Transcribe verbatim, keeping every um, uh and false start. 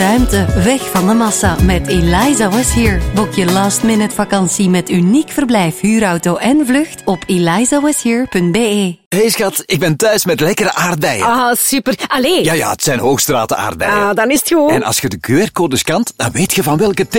Ruimte, weg van de massa met Eliza Was Here. Boek je last minute vakantie met uniek verblijf, huurauto en vlucht op eliza was here punt b e. Hey schat, ik ben thuis met lekkere aardbeien. Ah, super. Allee. Ja, ja, het zijn Hoogstraten aardbeien. Ah, dan is het goed. En als je de Q R-code scant, dan weet je van welke